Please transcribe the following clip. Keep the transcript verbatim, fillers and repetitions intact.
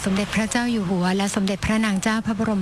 สมเด็จพระเจ้าอยู่หัวและสมเด็จพระนางเจ้าพระบรม